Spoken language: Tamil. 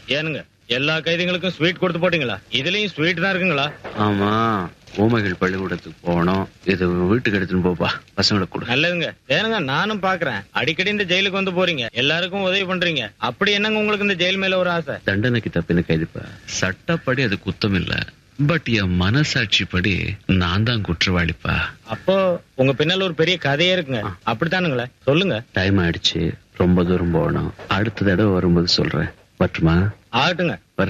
ஏனுங்க எல்லா கைதிகளுக்கும் ஸ்வீட் கொடுத்து போட்டீங்களா? இதுலயும் ஸ்வீட் தான் இருக்குங்களா? ஆமா, ஊமைகள் பள்ளிக்கூடத்துக்கு போகணும். இது வீட்டுக்கு எடுத்துன்னு போப்பா, பசங்களை கூட. நல்லதுங்க. ஏனுங்க நானும் பாக்குறேன், அடிக்கடி இந்த ஜெயிலுக்கு வந்து போறீங்க, எல்லாருக்கும் உதவி பண்றீங்க. அப்படி என்னங்க உங்களுக்கு இந்த ஜெயில் மேல ஒரு ஆசை? தண்டனைக்கு தப்பின கைதிப்பா. சட்டப்படி அது குத்தம் இல்ல, பட் என் மனசாட்சி படி நான் தான் குற்றவாளிப்பா. அப்போ உங்க பின்னால ஒரு பெரிய கதையே இருக்குங்க, அப்படித்தானுங்களே? சொல்லுங்க. டைம் ஆயிடுச்சு, ரொம்ப தூரம் போகணும். அடுத்த தடவை வரும்போது சொல்றேன். பட்டுமா? ஆகட்டுங்க.